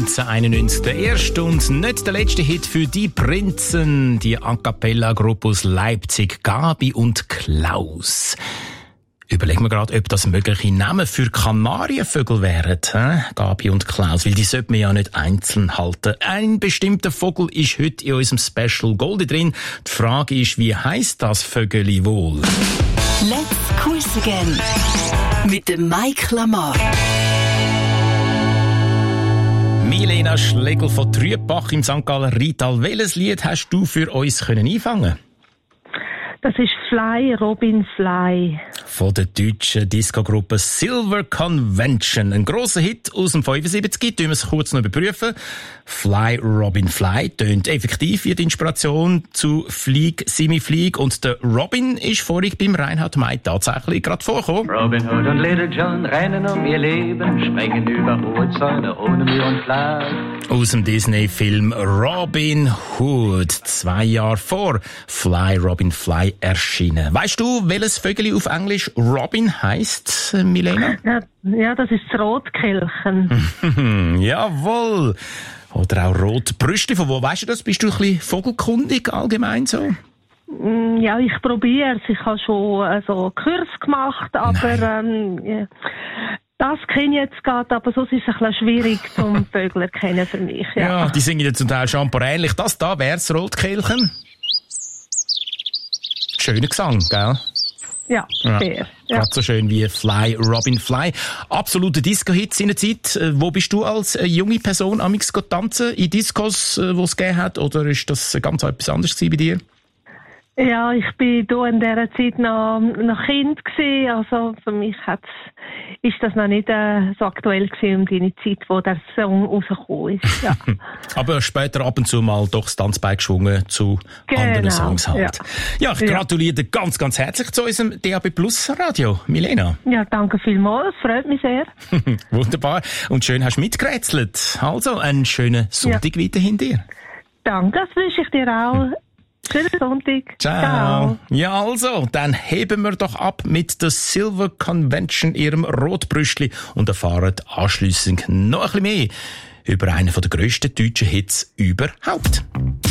1991 der erste und nicht der letzte Hit für die Prinzen, die A-Cappella-Gruppe aus Leipzig, Gabi und Klaus. Überlegen wir gerade, ob das mögliche Namen für Kanarienvögel wären, Gabi und Klaus, weil die sollte man ja nicht einzeln halten. Ein bestimmter Vogel ist heute in unserem Special Goldie drin. Die Frage ist, wie heisst das Vögeli wohl? Let's Quiz Again mit dem Mike Lamar. Milena Schlegel von Trübach im St. Galler Rital. Welches Lied hast du für uns einfangen? Das ist Fly, Robin Fly. Von der deutschen Disco-Gruppe Silver Convention. Ein grosser Hit aus dem 75. Tun wir es kurz noch überprüfen. Fly, Robin Fly tönt effektiv wie die Inspiration zu Flieg, Simi Flieg. Und der Robin ist vorhin beim Reinhard May tatsächlich gerade vorgekommen. Robin Hood und Little John rennen um ihr Leben, springen über hohe Zäune ohne Mühe und Fleiß. Aus dem Disney-Film Robin Hood, 2 Jahre vor Fly, Robin Fly erschienen. Weißt du, welches Vögel auf Englisch Robin heisst, Milena? Ja, das ist das Rotkehlchen. Jawohl. Oder auch Rotbrüste. Von wo weißt du das? Bist du ein bisschen vogelkundig allgemein so? Ja, ich probiere es. Ich habe schon Kurs gemacht, aber das kenne ich jetzt gerade, aber sonst ist es ein bisschen schwierig zum Vögel erkennen für mich. Ja, die singen ja zum Teil Champer ähnlich. Das da wäre das Rotkehlchen. Schöner Gesang, gell? Ja, sehr. Ja. Gerade so schön wie Fly, Robin Fly. Absolute Disco-Hit seinerzeit. Wo bist du als junge Person amigs tanzen? In Discos, wo es gegeben hat? Oder ist das ganz etwas anderes bei dir? Ja, ich bin hier in dieser Zeit noch Kind gewesen. Also für mich ist das noch nicht so aktuell gewesen um die Zeit, wo der Song rausgekommen ist. Ja. Aber später ab und zu mal doch das Tanzbein geschwungen zu anderen Songs halt. Ja, ich gratuliere dir ganz, ganz herzlich zu unserem DAB Plus Radio, Milena. Ja, danke vielmals. Freut mich sehr. Wunderbar. Und schön hast du mitgerätselt. Also, einen schönen Sonntag weiterhin dir. Danke, das wünsche ich dir auch. Schönen Sonntag. Ciao. Ja, also, dann heben wir doch ab mit der Silver Convention, ihrem Rotbrüstli, und erfahren anschliessend noch ein bisschen mehr über einen der grössten deutschen Hits überhaupt.